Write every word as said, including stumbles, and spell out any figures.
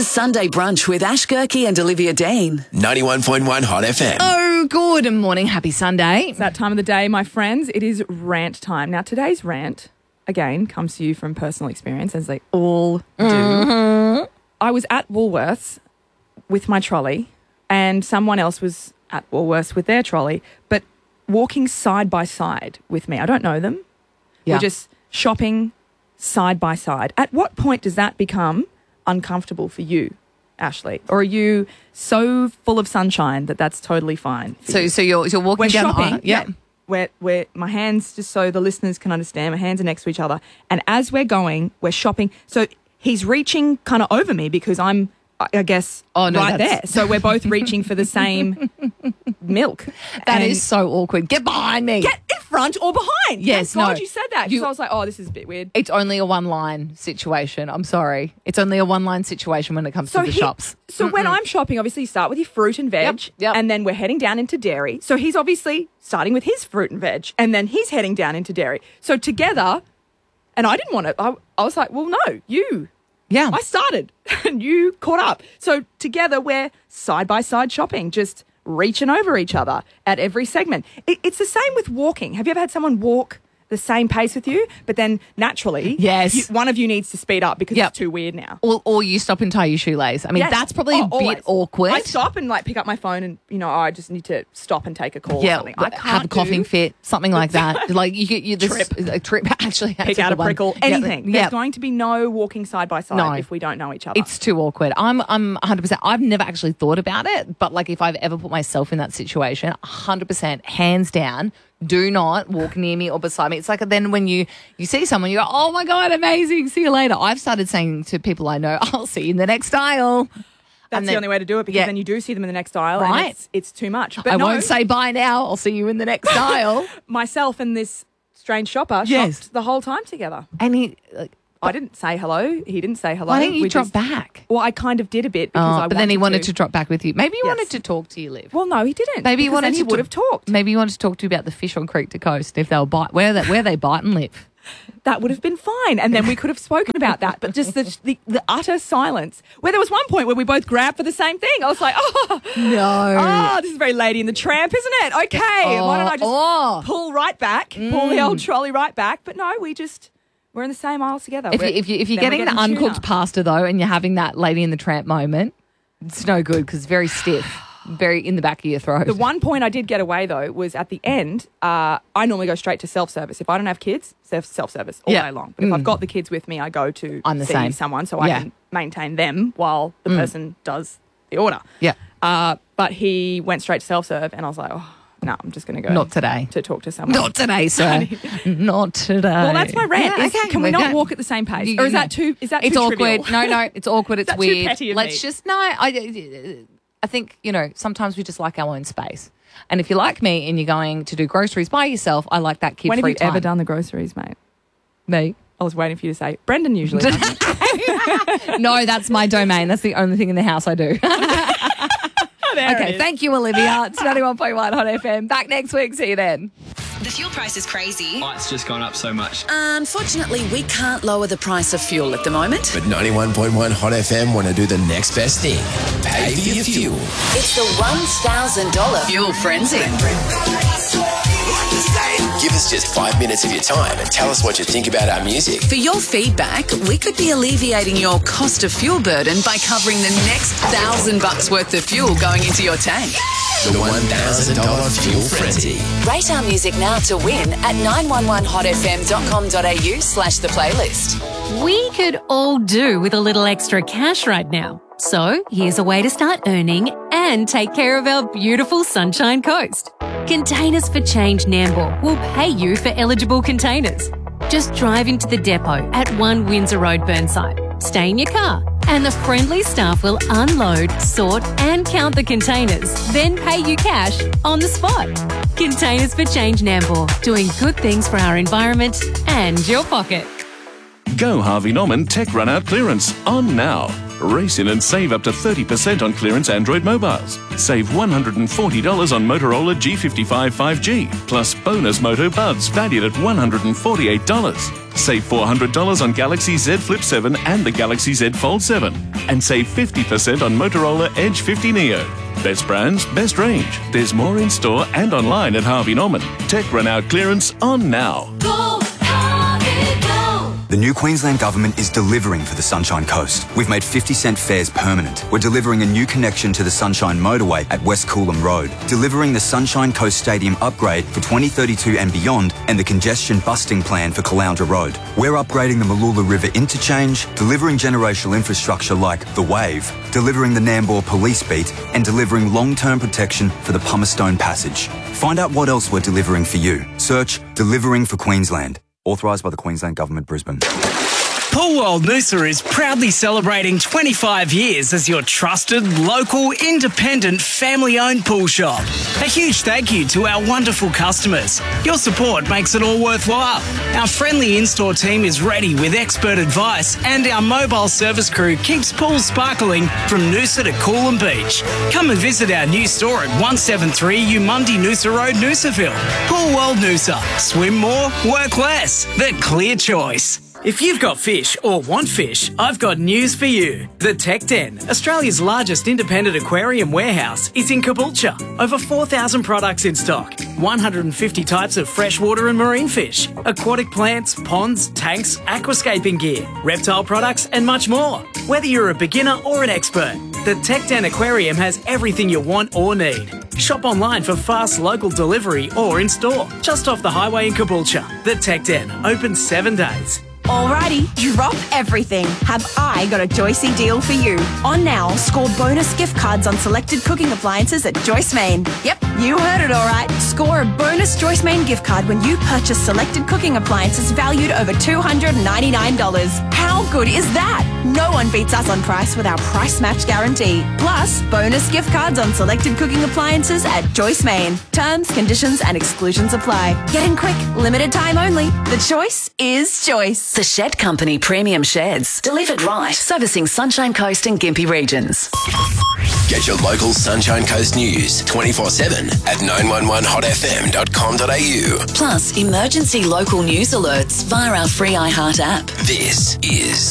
to Sunday Brunch with Ash Gerke and Olivia Dean. ninety-one point one Hot F M. Oh, good morning. Happy Sunday. It's that time of the day, my friends. It is rant time. Now, today's rant, again, comes to you from personal experience, as they all do. Mm-hmm. I was at Woolworths with my trolley, and someone else was at Woolworths with their trolley, but walking side by side with me. I don't know them. Yeah. We're just shopping side by side. At what point does that become uncomfortable for you, Ashley? Or are you so full of sunshine that that's totally fine for So, you? so you're, you're walking We're down shopping. the aisle. Yeah. Where, where my hands, just so the listeners can understand, my hands are next to each other. And as we're going, we're shopping. So he's reaching kind of over me because I'm, I I guess, Oh, no, right that's- there. So we're both reaching for the same milk. That And is so awkward. Get behind me. Get in front or behind. Yes, Thank God no. you said that. Because You- I was like, oh, this is a bit weird. It's only a one-line situation. I'm sorry. It's only a one-line situation when it comes to the he- shops. So when I'm shopping, obviously you start with your fruit and veg, Yep, yep. and then we're heading down into dairy. So he's obviously starting with his fruit and veg, and then he's heading down into dairy. So together, and I didn't want to, I, I was like, well, no, you. Yeah. I started, and you caught up. So together we're side-by-side shopping, just reaching over each other at every segment. It, it's the same with walking. Have you ever had someone walk the same pace with you, but then naturally, Yes. you, one of you needs to speed up because Yep. it's too weird now? Or, or you stop and tie your shoelace. I mean, Yes. that's probably Oh, a bit always. awkward. I stop and like pick up my phone and, you know, oh, I just need to stop and take a call Yeah, or something. I can't have a coughing do, fit, something like that. Like you get you this Trip. a trip. Actually, that's pick out a good one. prickle, Yeah, anything. Yeah, There's going to be no walking side by side No. if we don't know each other. It's too awkward. I'm I'm one hundred percent. I've never actually thought about it, but like if I've ever put myself in that situation, one hundred percent, hands down, do not walk near me or beside me. It's like then when you, you see someone, you go, oh my God, amazing, see you later. I've started saying to people I know, I'll see you in the next aisle. That's and the then- only way to do it because yeah. then you do see them in the next aisle Right. and it's, it's too much. But I no, won't say bye now. I'll see you in the next aisle. myself and this strange shopper Yes. shopped the whole time together. And he, like, I didn't say hello. He didn't say hello. why didn't you We drop just- back? Well, I kind of did a bit because Oh, I but then he wanted to. to drop back with you. Maybe you Yes. wanted to talk to you, Liv. Well, no, he didn't. Maybe you because wanted then to he would talk- have talked. Maybe you wanted to talk to you about the fish on Creek to Coast if they were bite where they where they bite and live. That would have been fine. And then we could have spoken about that. But just the, the, the utter silence, where there was one point where we both grabbed for the same thing. I was like, oh, No. oh, this is very Lady and the Tramp, isn't it? Okay. Why don't I just oh. pull right back, pull the old trolley right back? But no, we just, we're in the same aisle together. If, you, We're- if, you, if you're then we're getting the tuna. uncooked pasta though, and you're having that Lady in the Tramp moment, it's no good because it's very stiff, very in the back of your throat. The one point I did get away, though, was at the end, uh, I normally go straight to self-service. If I don't have kids, self- self-service all Yeah. day long. But if I've got the kids with me, I go to I'm the see same. someone so Yeah. I can maintain them while the person does the order. Yeah. Uh, but he went straight to self-serve, and I was like, oh, no, I'm just going to go. Not today. To talk to someone. Not today, sir. Not today. Well, that's my rant. Yeah, is, okay. Can we We're not done. walk at the same pace? You- or is you that know. too, is that It's too awkward. trivial? No, no, it's awkward. It's that too weird. petty of Let's me? just no. I, I think you know. Sometimes we just like our own space. And if you're like me and you're going to do groceries by yourself, I like that kid When have free you time. ever done the groceries, mate? Me? I was waiting for you to say. Brendan usually does it. No, that's my domain. That's the only thing in the house I do. There it Okay, is. thank you, Olivia. It's ninety-one point one Hot F M. Back next week. See you then. The fuel price is crazy. It's just gone up so much. Unfortunately, we can't lower the price of fuel at the moment. But ninety-one point one Hot F M want to do the next best thing. Pay for your fuel. It's the one thousand dollars Fuel Frenzy. Give us just five minutes of your time and tell us what you think about our music. For your feedback, we could be alleviating your cost of fuel burden by covering the next thousand bucks worth of fuel going into your tank. The one thousand dollars Fuel Frenzy. Rate our music now to win at nine one one hot f m dot com dot a u slash the playlist. We could all do with a little extra cash right now. So here's a way to start earning and take care of our beautiful Sunshine Coast. Containers for Change Nambour will pay you for eligible containers. Just drive into the depot at one Windsor Road, Burnside. Stay in your car and the friendly staff will unload, sort and count the containers, then pay you cash on the spot. Containers for Change Nambour, doing good things for our environment and your pocket. Go Harvey Norman Tech Run Out Clearance on now. Race in and save up to thirty percent on clearance Android mobiles. Save one hundred forty dollars on Motorola G fifty-five five G, plus bonus Moto Buds valued at one hundred forty-eight dollars. Save four hundred dollars on Galaxy Z Flip seven and the Galaxy Z Fold seven. And save fifty percent on Motorola Edge fifty Neo. Best brands, best range. There's more in store and online at Harvey Norman. Tech run out clearance on now. Go, Harvey, go. The new Queensland Government is delivering for the Sunshine Coast. We've made fifty cent fares permanent. We're delivering a new connection to the Sunshine Motorway at West Coolum Road, delivering the Sunshine Coast Stadium upgrade for twenty thirty-two and beyond, and the congestion busting plan for Caloundra Road. We're upgrading the Malula River interchange, delivering generational infrastructure like the Wave, delivering the Nambour Police Beat, and delivering long-term protection for the Pumicestone Passage. Find out what else we're delivering for you. Search Delivering for Queensland. Authorised by the Queensland Government, Brisbane. Pool World Noosa is proudly celebrating twenty-five years as your trusted, local, independent, family-owned pool shop. A huge thank you to our wonderful customers. Your support makes it all worthwhile. Our friendly in-store team is ready with expert advice, and our mobile service crew keeps pools sparkling from Noosa to Coolum Beach. Come and visit our new store at one seventy-three Umundi Noosa Road, Noosaville. Pool World Noosa. Swim more, work less. The clear choice. If you've got fish or want fish, I've got news for you. The Tech Den, Australia's largest independent aquarium warehouse, is in Caboolture. Over four thousand products in stock, one hundred fifty types of freshwater and marine fish, aquatic plants, ponds, tanks, aquascaping gear, reptile products and much more. Whether you're a beginner or an expert, the Tech Den Aquarium has everything you want or need. Shop online for fast local delivery or in store, just off the highway in Caboolture. The Tech Den, open seven days. Alrighty, drop everything. Have I got a Joycey deal for you? On now, score bonus gift cards on selected cooking appliances at Joyce Main. Yep, you heard it alright. Score a bonus Joyce Main gift card when you purchase selected cooking appliances valued over two hundred ninety-nine dollars. How good is that? No one beats us on price with our price match guarantee. Plus, bonus gift cards on selected cooking appliances at Joyce Main. Terms, conditions and exclusions apply. Get in quick, limited time only. The choice is Joyce. The Shed Company Premium Sheds. Delivered right. Servicing Sunshine Coast and Gympie regions. Get your local Sunshine Coast news twenty-four seven at nine one one hot f m dot com dot a u. Plus, emergency local news alerts via our free iHeart app. This is